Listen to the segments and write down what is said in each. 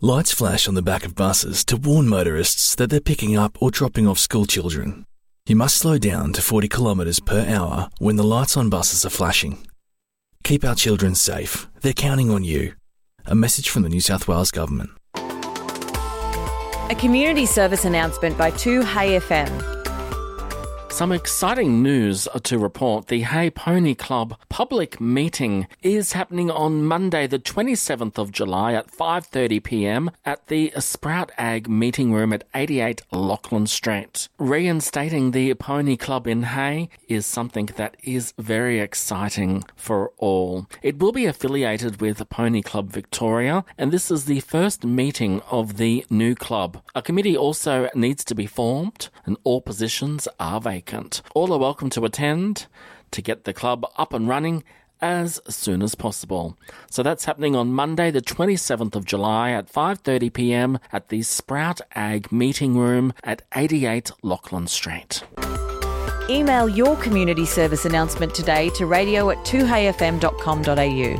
Lights flash on the back of buses to warn motorists that they're picking up or dropping off school children. You must slow down to 40 kilometres per hour when the lights on buses are flashing. Keep our children safe. They're counting on you. A message from the New South Wales Government. A community service announcement by 2Hey FM. Some exciting news to report. The Hay Pony Club public meeting is happening on Monday, the 27th of July at 5:30pm at the Sprout Ag meeting room at 88 Lachlan Street. Reinstating the Pony Club in Hay is something that is very exciting for all. It will be affiliated with Pony Club Victoria, and this is the first meeting of the new club. A committee also needs to be formed, and all positions are vacant. All are welcome to attend to get the club up and running as soon as possible. So that's happening on Monday, the 27th of July at 5:30pm at the Sprout Ag meeting room at 88 Lachlan Street. Email your community service announcement today to radio@2heyfm.com.au.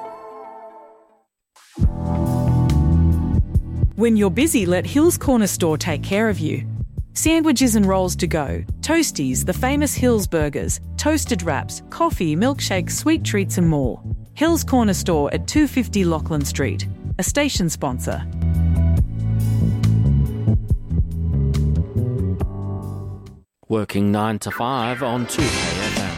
When you're busy, let Hills Corner Store take care of you. Sandwiches and rolls to go, Toasties, the famous Hills burgers, toasted wraps, coffee, milkshakes, sweet treats and more. Hills Corner Store at 250 Lachlan Street, a station sponsor. Working 9 to 5 on 2FM.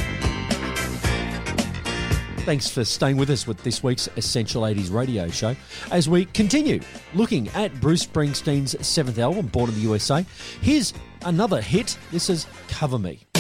Thanks for staying with us with this week's Essential 80s radio show as we continue looking at Bruce Springsteen's 7th album, Born in the USA. Here's another hit. This is Cover Me.